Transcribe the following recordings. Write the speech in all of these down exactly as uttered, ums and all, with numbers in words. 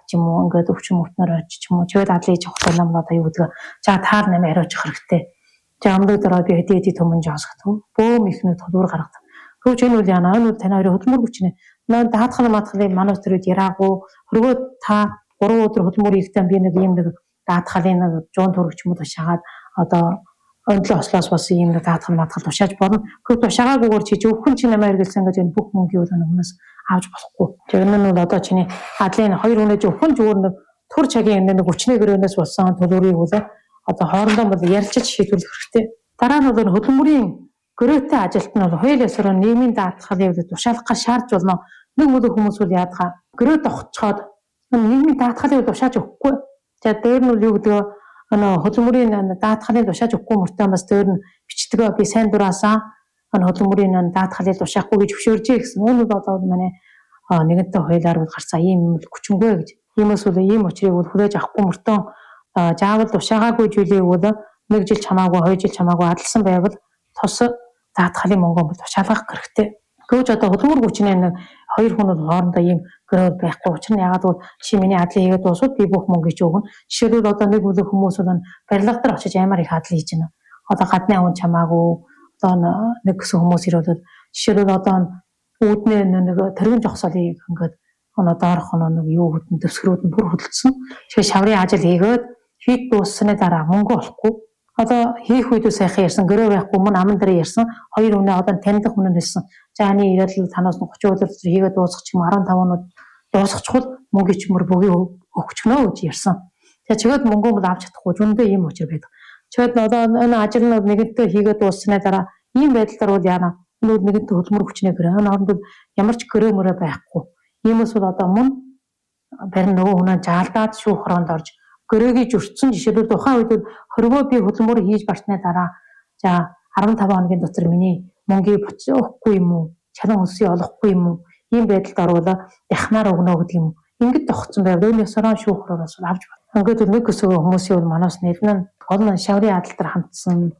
ч юм уу ингээд өвчин мөтнөр очиж ч юм уу чивэд адлын ээж хөхтэй нам одоо юу гэдэг. За таар намайг ариучих хэрэгтэй. За амлууд дараа би хэдий хэдий төмөн жоосгох. Бөөм ихнэг тодуур гаргадаг. Хөөч энэ үл яана энэ тань хоёрын хөдөлмөр хүчнэ. Наа даатгал матгалын манай төрөд яраагүй хөргөө та гурван өдөр хөдөлмөр хийхдээ би нэг юм нэг даатгалын нэг жуун төрөгч юм уу шагаад одоо өндлөө ослоос бас юм нэг даатгал матгал тушааж болно. Хөөд тушаагаагүйгээр чи өвхөн чи намайг хэрэгэлсэн гэж энэ бүх мөнгө юу хүмүүс авч болохгүй. Тэр нь бол одоо чиний адлын хоёр хүнээ өвхөн зүгээр нэг төр цагийн нэг хүчний гөрөөнөөс болсон төлөврийг бол одоо хоорондоо бол ярилцаж шийдвэрлэх хэрэгтэй. Дараа нь бол хөдөлмөрийн гөрөөтэй ажилт нь бол хоёул ясраа нийгмийн даатгалыг тушаалах гэж шаардж болно. Нэг мөлөө хүмүүс бол яадгаа гөрөөд огцоход нийгмийн даатгалыг тушааж өгөхгүй. За дээр нь юу гэдэг ано хөдөлмөрийн даатгалыг тушааж өгөхгүй мөртөө бас дээр нь бичдэг би сайн дураасаа ано хөдөлмөрийн даатгалыг тушаахгүй гэж зөвшөөржээ гэсэн. Энэ бол одоо манай нэгэнтээ хоёулаар бол гарцаа ийм хүчнэгүй гэж. Иймээс бол ийм учрыг бол хүлээж авахгүй мөртөө заавал тушаагаагүй зүйлийг бол нэг жил чамаагүй хоёр жил чамаагүй адалсан байвал тус даатгалын мөнгө бол тушаалгах хэрэгтэй. Гэвч одоо хөдөлмөр хүчний нэг хоёр хүн бол хоорондоо ийм гөрөө байхгүй учраас ягаад бол чи миний адлын хийгээд дуусууд би бүх мөнгө гэж өгнө. Жишээлбэл одоо нэг бүлэг хүмүүс бол барилга дээр очиж амар их адлын хийж байна. Одоо гадны хүн чамаагүй одоо нэг гэсэн хүмүүс ирээд жишээлбэл одоо үүднээ нэг тэрэгэн жогсоолыг ингээд оноо доорх оноо нэг юу хөдөн дэвсгэрүүд нь бүр хөдөлсөн. Тэгэхээр шаврын ажил хийгээд хийд дууссаны дараа мөнгө олохгүй. Одоо хийх үед сайхан ярьсан гөрөө байхгүй мөн аман дээр ярьсан хоёр үнэ одоо таньдаг хүн нь хэлсэн. За аны ирээд танаас тридцать өдөр хийгээд дуусах ч юм арван таван өнөд дуусчихвол мөнгө чимэр бүгийн өгчгнөө гэж ярьсан. Тэгээ чигэд мөнгөө бол авч чадахгүй зөндөө ийм учир байдаг. Чигэд одоо энэ ажил нь нэгэнтээ хийгээд дууссаны дараа ийм байдлаар бол яана нүүд нэгэнтээ хөдөлмөр хүчнээ гэрээ. Энэ хооронд ямар ч гөрөө мөрөө байхгүй. Иймээс бол одоо мөн барин нөгөө хүнээ жаалдаад шүүх хороонд орж гөрөөгийн зөрчсөн жишээлбэл тухайн үед хөргөө би хөдөлмөр хийж барсны дараа за арван таван хоногийн дотор миний мөнгийг буцаахгүй юм уу? Чалан өсөй олохгүй юм уу? Ийм байдалд орвол яхнаар өгнө гэдэг юм. Ингээд тогтсон байвал энэ ёсороо шүүх хороороос авч байна. Ингээд нэг өсөө хүмүүсийн бол манаас нэлнэ гол нь шаврын адал дээр хамтсан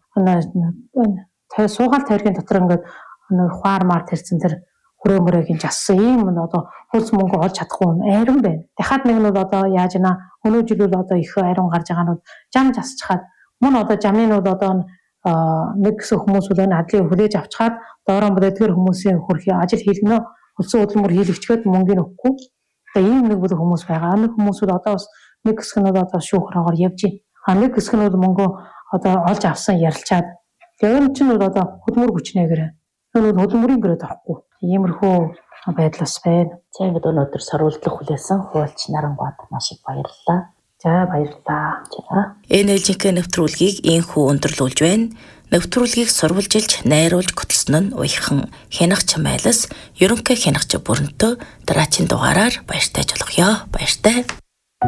тэр суугаал тайргийн дотор ингээд нэг хуармаар тэрсэн тэр хүрээ мөрөгийн жассан ийм одоо хөлс мөнгө олж чадахгүй айран байна. Дахиад нэг нь бол одоо яаж ийна өнөө жил бол одоо их айран гарч байгаа нь жам засчихад мөн одоо жамны нь бол одоо нэг гэсэн хүмүүс бол энэ адлыг хүлээж авчгаад доороо бүр эдгээр хүмүүсийн хөрхи ажил хийлгэнэ хөлсөн хөдөлмөр хийлгчгээд мөнгөний өгөхгүй. Одоо ийм нэг бүлэг хүмүүс байгаа. Нэг хүмүүс бол одоо бас нэг хэсэг нь одоо шүүх хороогоор явж байна. А нэг хэсэг нь бол мөнгө одоо олж авсан ярилцаад тэр нь ч нь бол одоо хөдөлмөр хүчнээгэр энэ бол хөдөлмөрийн гэрээ тахгүй. Иймэрхүү байдлаас байна. За ингээд өнөөдөр сорволдлого хүлээсэн хуульч Нарангууд маш их баярлалаа. За баярлалаа. За эн ээлжийнхээ нэвтрүүлгийг ийхүү өндөрлүүлж байна. Нэвтрүүлгийг сурвалжилж, найруулж хөтлсөн нь уяхан Хянах Чамайлас, ерөнхий хянагч бүрэнтөө дараагийн дугаараар баяртай жолгоё. Баяртай.